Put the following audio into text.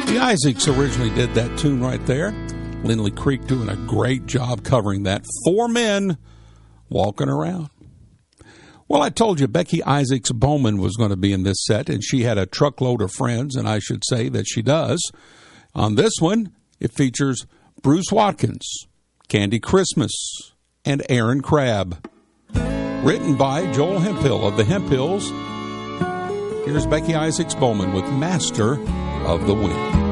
The Isaacs originally did that tune right there. Lindley Creek doing a great job covering that. 4 men walking around. Well, I told you Becky Isaacs Bowman was going to be in this set, and she had a truckload of friends, and I should say that she does. On this one, it features Bruce Watkins, Candy Christmas, and Aaron Crabb. Written by Joel Hemphill of the Hemphills. Here's Becky Isaacs Bowman with Master of the Wind.